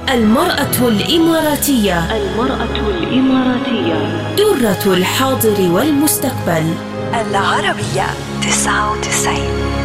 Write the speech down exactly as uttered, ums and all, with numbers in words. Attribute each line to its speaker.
Speaker 1: المرأة الإماراتية.
Speaker 2: المرأة الإماراتية.
Speaker 1: درة الحاضر والمستقبل.
Speaker 3: العربية تسعة وتسعين.